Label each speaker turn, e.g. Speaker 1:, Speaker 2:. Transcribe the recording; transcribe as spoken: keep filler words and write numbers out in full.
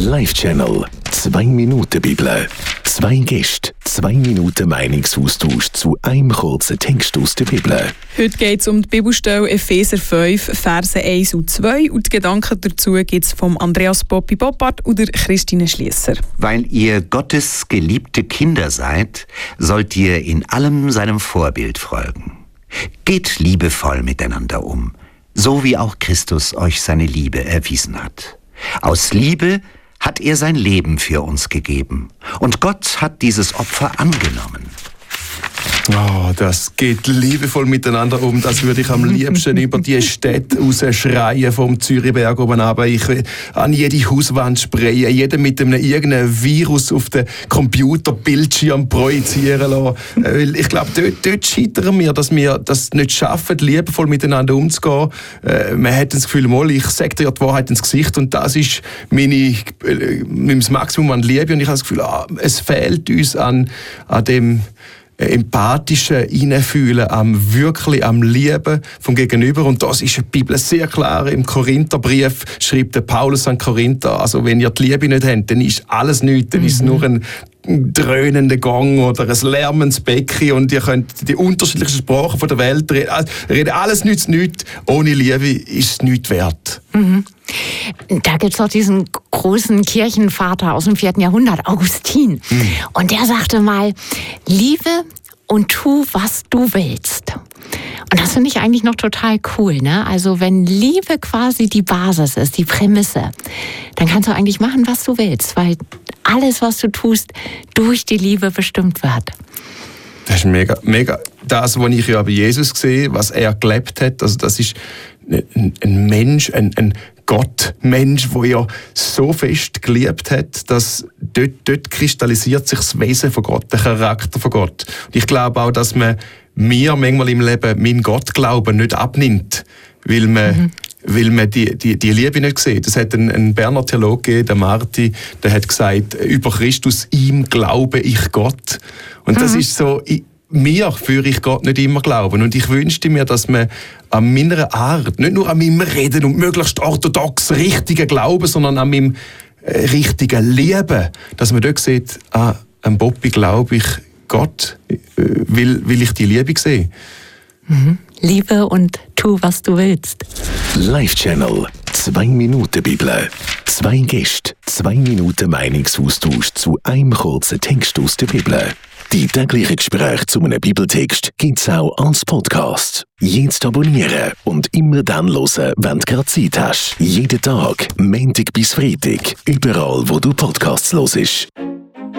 Speaker 1: Live-Channel. Zwei Minuten Bibel. Zwei Gäste, zwei Minuten Meinungsaustausch zu einem kurzen Text aus der Bibel.
Speaker 2: Heute geht es um die Bibelstelle Epheser fünf, Verse eins und zwei. Und die Gedanken dazu gibt es von Andreas Boppi Boppard und Christine Schliesser.
Speaker 3: Weil ihr Gottes geliebte Kinder seid, sollt ihr in allem seinem Vorbild folgen. Geht liebevoll miteinander um, so wie auch Christus euch seine Liebe erwiesen hat. Aus Liebe hat er sein Leben für uns gegeben. Und Gott hat dieses Opfer angenommen.
Speaker 4: Oh, das geht liebevoll miteinander um. Das würde ich am liebsten über die Städte rausschreien vom Zürichberg oben runter. Ich will an jede Hauswand sprayen, jeder mit einem irgendeinem Virus auf den Computerbildschirm projizieren lassen. Ich glaube, dort, dort scheitern wir, dass wir das nicht schaffen, liebevoll miteinander umzugehen. Man hat das Gefühl, mal, ich sage dir die Wahrheit ins Gesicht und das ist meine, mein Maximum an Liebe. Und ich habe das Gefühl, ah, es fehlt uns an, an dem empathische Hineinfühlen, am wirklich am Lieben vom Gegenüber. Und das ist die Bibel sehr klar. Im Korintherbrief schreibt der Paulus an Korinther, also wenn ihr die Liebe nicht habt, dann ist alles nichts, dann ist es nur ein dröhnender Gang oder ein lärmendes Becken und ihr könnt die unterschiedlichsten Sprachen von der Welt reden. reden alles nichts, nichts. Ohne Liebe ist es nichts wert.
Speaker 5: Mhm. Da gibt es doch diesen großen Kirchenvater aus dem vierten Jahrhundert, Augustin. Mhm. Und der sagte mal, liebe und tu, was du willst. Und das finde ich eigentlich noch total cool, ne? Also wenn Liebe quasi die Basis ist, die Prämisse, dann kannst du eigentlich machen, was du willst, weil alles, was du tust, durch die Liebe bestimmt wird.
Speaker 4: Das ist mega, mega. Das, was ich ja bei Jesus sehe, was er gelebt hat, also das ist ein, ein Mensch, ein, ein Gottmensch, der ja so fest geliebt hat, dass dort, dort kristallisiert sich das Wesen von Gott, der Charakter von Gott. Und ich glaube auch, dass man mir manchmal im Leben meinen Gottglauben nicht abnimmt, weil man, mhm. weil man die, die, die Liebe nicht sieht. Es hat einen, einen Berner Theologe gegeben, der Marti, der hat gesagt, über Christus, ihm glaube ich Gott. Und das mhm. ist so, ich, mir führe ich Gott nicht immer glauben. Und ich wünschte mir, dass man an meiner Art, nicht nur an meinem Reden und möglichst orthodox richtigen Glauben, sondern an meinem äh, richtigen Leben, dass man dort sieht, ah, an Boppi glaube ich Gott, äh, weil, weil ich die Liebe sehe.
Speaker 5: Mhm. Liebe und tu, was du willst.
Speaker 1: Live-Channel. Zwei Minuten Bibel. Zwei Gäste, zwei Minuten Meinungsaustausch zu einem kurzen Text aus der Bibel. Die täglichen Gespräche zu einem Bibeltext gibt's auch als Podcast. Jetzt abonnieren und immer dann hören, wenn du gerade Zeit hast. Jeden Tag, Montag bis Freitag, überall, wo du Podcasts hörst.